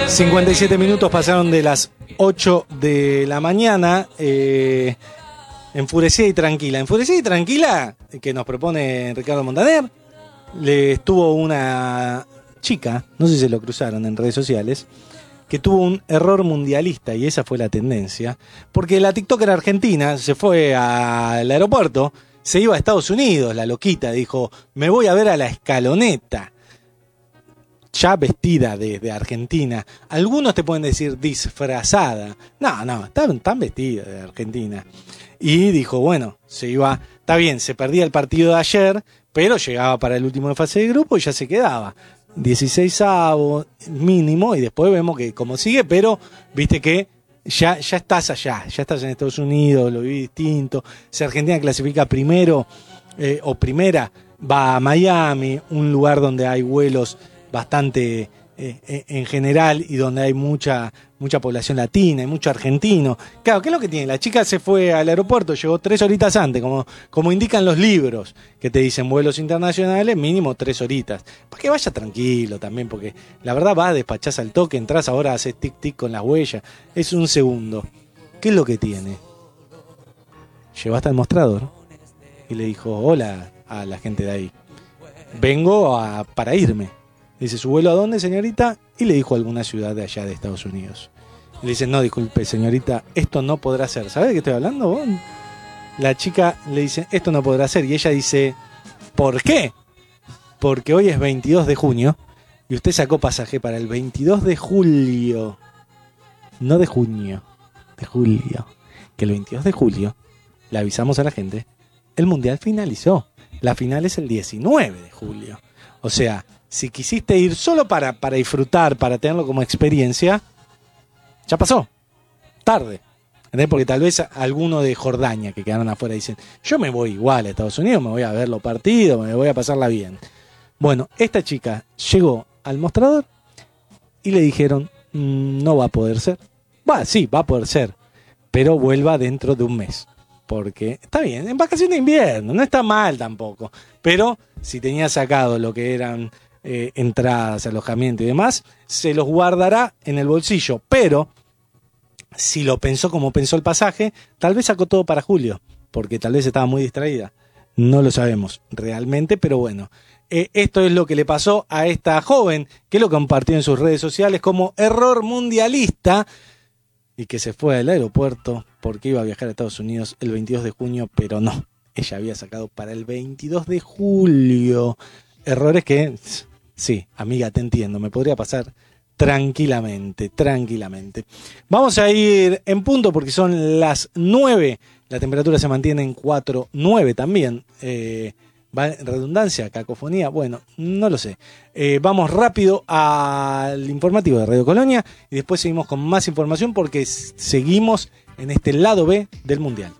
57 minutos pasaron de las 8 de la mañana. Enfurecida y tranquila. Enfurecida y tranquila, que nos propone Ricardo Montaner. Le estuvo una chica, no sé si se lo cruzaron en redes sociales, que tuvo un error mundialista, y esa fue la tendencia, porque la TikToker argentina se fue al aeropuerto, se iba a Estados Unidos, la loquita, dijo, me voy a ver a la Escaloneta, ya vestida de Argentina. Algunos te pueden decir disfrazada. No, tan vestida de Argentina. Y dijo, bueno, se iba, está bien, se perdía el partido de ayer, pero llegaba para el último de fase de grupo y ya se quedaba. 16avo mínimo, y después vemos que cómo sigue, pero viste que ya estás allá, ya estás en Estados Unidos, lo vi distinto. Si Argentina clasifica primero o primera, va a Miami, un lugar donde hay vuelos bastante en general y donde hay mucha población latina y mucho argentino. Claro, ¿qué es lo que tiene? La chica se fue al aeropuerto, llegó 3 horitas antes, como indican los libros que te dicen vuelos internacionales, mínimo 3 horitas. Para que vaya tranquilo también, porque la verdad va, despachás al toque, entras ahora, haces tic-tic con las huellas, es un segundo. ¿Qué es lo que tiene? Llegó hasta el mostrador y le dijo hola a la gente de ahí. Vengo para irme. Dice, ¿su vuelo a dónde, señorita? Y le dijo alguna ciudad de allá de Estados Unidos. Y le dice, no, disculpe, señorita, esto no podrá ser. ¿Sabés de qué estoy hablando vos? La chica le dice, esto no podrá ser. Y ella dice, ¿por qué? Porque hoy es 22 de junio y usted sacó pasaje para el 22 de julio. No de junio, de julio. Que el 22 de julio, le avisamos a la gente, el Mundial finalizó. La final es el 19 de julio. O sea, si quisiste ir solo para disfrutar, para tenerlo como experiencia, ya pasó. Tarde. ¿Entendés? Porque tal vez alguno de Jordania que quedaron afuera dicen, yo me voy igual a Estados Unidos, me voy a ver los partidos, me voy a pasarla bien. Bueno, esta chica llegó al mostrador y le dijeron, no va a poder ser. Sí, va a poder ser, pero vuelva dentro de un mes. Porque está bien, en vacaciones de invierno, no está mal tampoco. Pero si tenía sacado lo que eran entradas, alojamiento y demás, se los guardará en el bolsillo. Pero si lo pensó como pensó el pasaje, tal vez sacó todo para julio, porque tal vez estaba muy distraída. No lo sabemos realmente, pero bueno. Esto es lo que le pasó a esta joven, que lo compartió en sus redes sociales como error mundialista, y que se fue al aeropuerto porque iba a viajar a Estados Unidos el 22 de junio, pero no, ella había sacado para el 22 de julio. Errores que, sí, amiga, te entiendo, me podría pasar tranquilamente. Vamos a ir en punto porque son las 9, la temperatura se mantiene en 4,9 también. Redundancia, cacofonía, bueno, no lo sé. Vamos rápido al informativo de Radio Colonia y después seguimos con más información porque seguimos en este lado B del Mundial.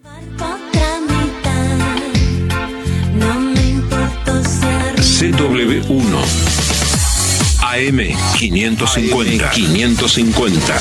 CW1 AM 550.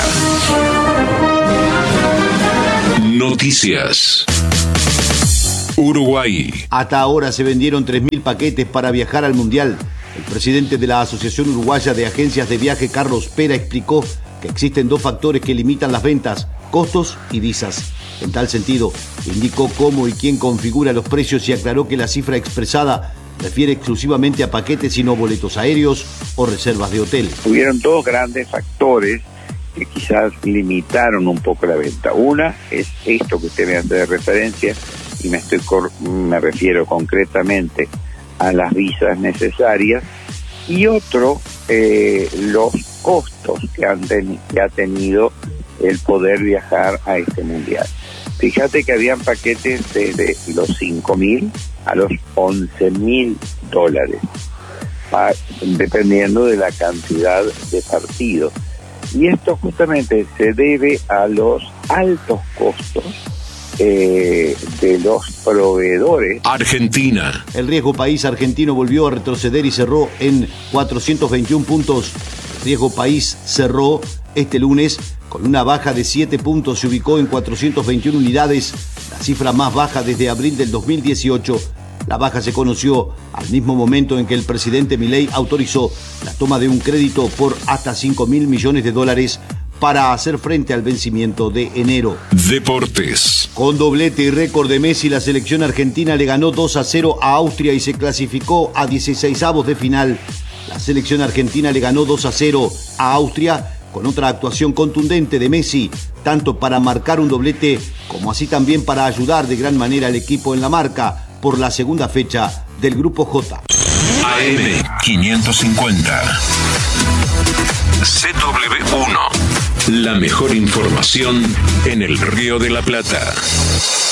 Noticias. Uruguay. Hasta ahora se vendieron 3.000 paquetes para viajar al Mundial. El presidente de la Asociación Uruguaya de Agencias de Viaje, Carlos Pera, explicó que existen 2 factores que limitan las ventas, costos y visas. En tal sentido, indicó cómo y quién configura los precios y aclaró que la cifra expresada refiere exclusivamente a paquetes y no boletos aéreos o reservas de hotel. Hubieron 2 grandes factores que quizás limitaron un poco la venta. Una es esto que usted me hace de referencia, y me refiero concretamente a las visas necesarias, y otro, los costos que ha tenido el poder viajar a este mundial. Fíjate que habían paquetes desde los $5.000 a los $11.000, dependiendo de la cantidad de partidos. Y esto justamente se debe a los altos costos de los proveedores. Argentina. El riesgo país argentino volvió a retroceder y cerró en 421 puntos. El riesgo país cerró este lunes con una baja de 7 puntos, se ubicó en 421 unidades, la cifra más baja desde abril del 2018. La baja se conoció al mismo momento en que el presidente Milei autorizó la toma de un crédito por hasta $5.000 millones para hacer frente al vencimiento de enero. Deportes. Con doblete y récord de Messi, la selección argentina le ganó 2-0 a Austria y se clasificó a 16avos de final. La selección argentina le ganó 2-0 a Austria con otra actuación contundente de Messi, tanto para marcar un doblete como así también para ayudar de gran manera al equipo en la marca por la segunda fecha del Grupo J. AM 550. CW1. La mejor información en el Río de la Plata.